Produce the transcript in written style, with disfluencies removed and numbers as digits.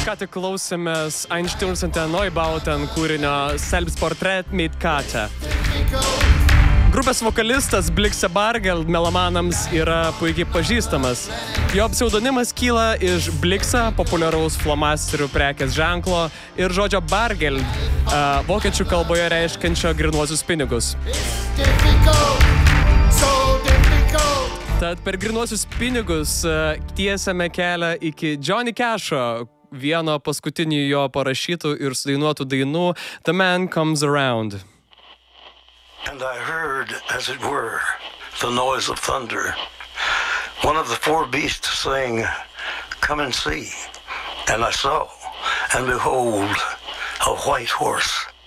Ką tik klausėmės Einsturz und der Neubauten kūrinio Selbstporträt mit Katja. Grupės vokalistas Blixa Bargeld melomanams yra puikiai pažįstamas. Jo pseudonimas kyla iš Blixa, populiaraus flomasterių prekės ženklo, ir žodžio Bargeld, vokiečių kalboje reiškiančio grynuosius pinigus. Tad per grynuosius pinigus tiesiame kelią iki Johnny Cash'o, vieno paskutinių jo parašytų ir sudainuotų dainų The Man Comes Around. And I heard, as it were, the noise of thunder. One of the four beasts saying, "Come and see." And I saw, and behold, a white horse.